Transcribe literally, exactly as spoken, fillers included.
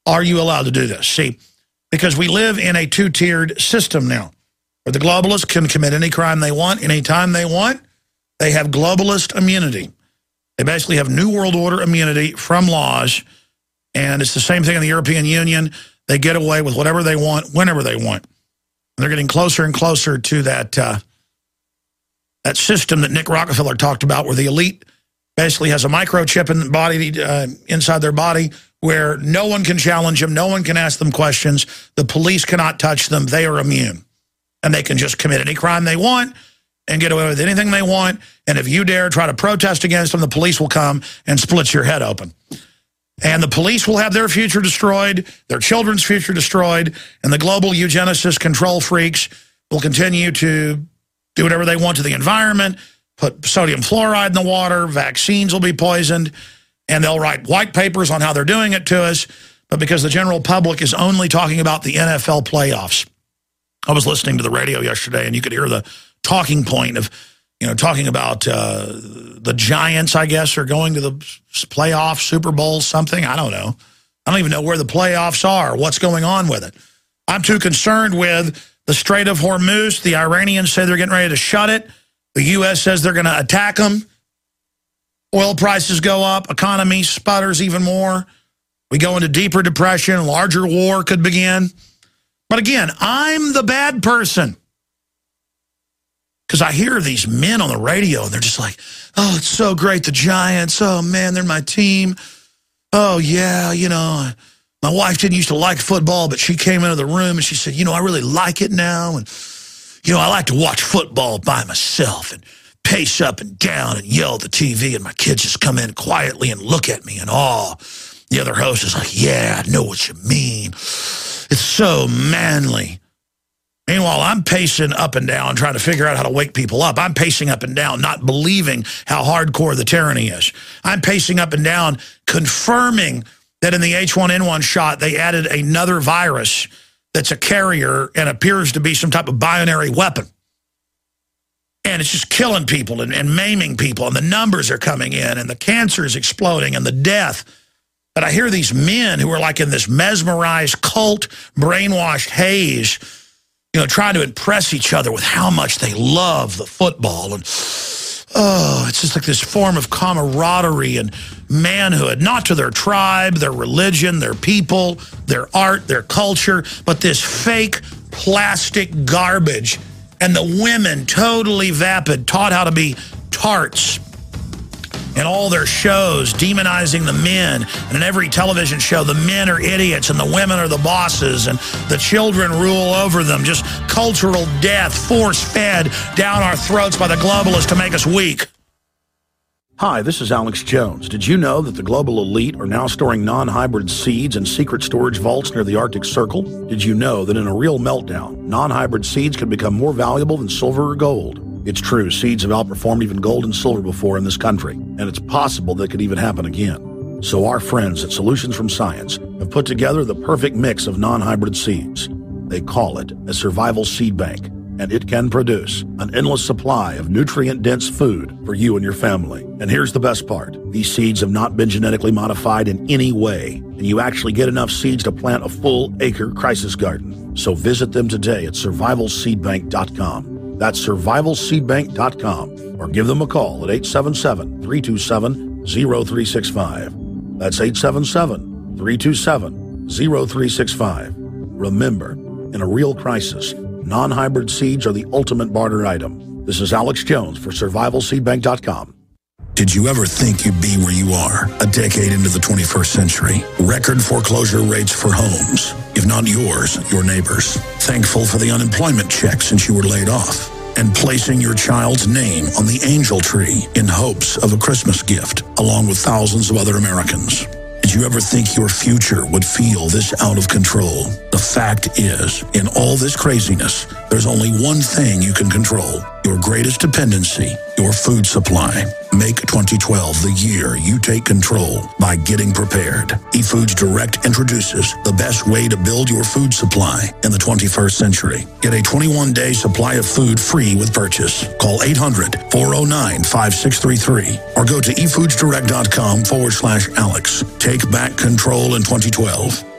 are you allowed to do this? See, because we live in a two-tiered system now, where the globalists can commit any crime they want, anytime they want. They have globalist immunity. They basically have New World Order immunity from laws, and it's the same thing in the European Union. They get away with whatever they want, whenever they want. And they're getting closer and closer to that, uh, that system that Nick Rockefeller talked about, where the elite basically has a microchip in the body, uh, inside their body, where no one can challenge them, no one can ask them questions, the police cannot touch them, they are immune. And they can just commit any crime they want and get away with anything they want, and if you dare try to protest against them, the police will come and split your head open. And the police will have their future destroyed, their children's future destroyed, and the global eugenicist control freaks will continue to do whatever they want to the environment, put sodium fluoride in the water, vaccines will be poisoned, and they'll write white papers on how they're doing it to us, but because the general public is only talking about the N F L playoffs. I was listening to the radio yesterday, and you could hear the talking point of, you know, talking about uh, the Giants, I guess, are going to the playoff, Super Bowl, something. I don't know. I don't even know where the playoffs are, what's going on with it. I'm too concerned with the Strait of Hormuz. The Iranians say they're getting ready to shut it. The U S says they're going to attack them. Oil prices go up. Economy sputters even more. We go into deeper depression. Larger war could begin. But again, I'm the bad person. Because I hear these men on the radio, and they're just like, oh, it's so great, the Giants. Oh, man, they're my team. Oh, yeah, you know, my wife didn't used to like football, but she came into the room, and she said, you know, I really like it now. And, you know, I like to watch football by myself and pace up and down and yell at the T V, and my kids just come in quietly and look at me in awe. The other host is like, yeah, I know what you mean. It's so manly. Meanwhile, I'm pacing up and down, trying to figure out how to wake people up. I'm pacing up and down, not believing how hardcore the tyranny is. I'm pacing up and down, confirming that in the H one N one shot, they added another virus that's a carrier and appears to be some type of binary weapon. And it's just killing people and, and maiming people, and the numbers are coming in, and the cancer is exploding, and the death. But I hear these men who are like in this mesmerized, cult, brainwashed haze, you know, trying to impress each other with how much they love the football. And, oh, it's just like this form of camaraderie and manhood, not to their tribe, their religion, their people, their art, their culture, but this fake plastic garbage. And the women, totally vapid, taught how to be tarts in all their shows, demonizing the men. And in every television show, the men are idiots and the women are the bosses and the children rule over them. Just cultural death, force-fed down our throats by the globalists to make us weak. Hi, this is Alex Jones. Did you know that the global elite are now storing non-hybrid seeds in secret storage vaults near the Arctic Circle? Did you know that in a real meltdown, non-hybrid seeds can become more valuable than silver or gold? It's true, seeds have outperformed even gold and silver before in this country, and it's possible that could even happen again. So our friends at Solutions from Science have put together the perfect mix of non-hybrid seeds. They call it a survival seed bank, and it can produce an endless supply of nutrient-dense food for you and your family. And here's the best part. These seeds have not been genetically modified in any way, and you actually get enough seeds to plant a full acre crisis garden. So visit them today at survival seed bank dot com. That's survival seed bank dot com, or give them a call at eight seven seven, three two seven, zero three six five. That's eight seven seven, three two seven, zero three six five. Remember, in a real crisis, non-hybrid seeds are the ultimate barter item. This is Alex Jones for survival seed bank dot com. Did you ever think you'd be where you are a decade into the twenty-first century? Record foreclosure rates for homes, if not yours, your neighbors. Thankful for the unemployment check since you were laid off. And placing your child's name on the angel tree in hopes of a Christmas gift, along with thousands of other Americans. Did you ever think your future would feel this out of control? The fact is, in all this craziness, there's only one thing you can control. Your greatest dependency, your food supply. Make twenty twelve the year you take control by getting prepared. eFoods Direct introduces the best way to build your food supply in the twenty-first century. Get a twenty-one day supply of food free with purchase. Call eight hundred, four oh nine, five six three three or go to e foods direct dot com forward slash Alex. Take back control in twenty twelve.